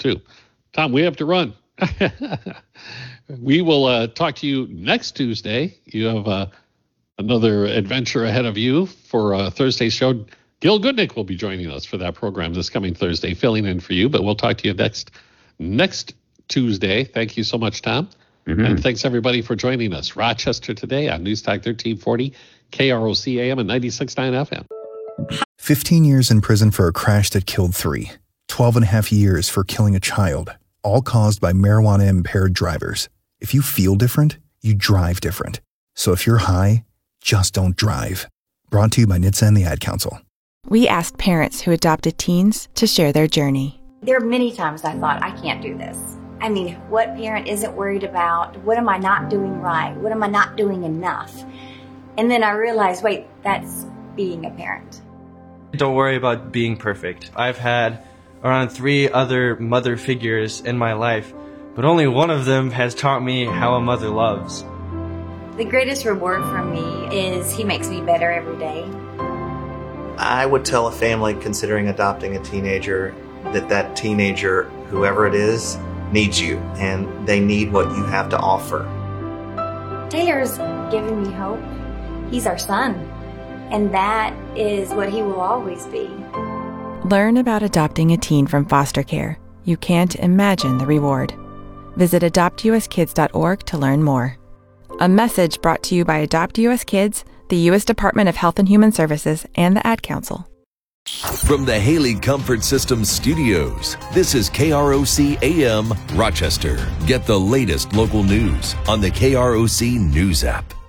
too. Tom, we have to run. We will talk to you next Tuesday. You have another adventure ahead of you for Thursday's show. Gil Goodnick will be joining us for that program this coming Thursday, filling in for you. But we'll talk to you next Tuesday. Thank you so much, Tom. Mm-hmm. And thanks, everybody, for joining us. Rochester Today on News Talk 1340, KROC AM and 96.9 FM. 15 years in prison for a crash that killed 3. 12 and a half years for killing a child, all caused by marijuana-impaired drivers. If you feel different, you drive different. So if you're high, just don't drive. Brought to you by NHTSA and the Ad Council. We asked parents who adopted teens to share their journey. There are many times I thought, I can't do this. I mean, what parent isn't worried about? What am I not doing right? What am I not doing enough? And then I realized, wait, that's being a parent. Don't worry about being perfect. I've had around 3 other mother figures in my life, but only one of them has taught me how a mother loves. The greatest reward for me is he makes me better every day. I would tell a family considering adopting a teenager that teenager, whoever it is, needs you, and they need what you have to offer. Taylor's given me hope. He's our son, and that is what he will always be. Learn about adopting a teen from foster care. You can't imagine the reward. Visit adoptuskids.org to learn more. A message brought to you by Adopt US Kids, the U.S. Department of Health and Human Services, and the Ad Council. From the Haley Comfort Systems studios, this is KROC AM Rochester. Get the latest local news on the KROC News app.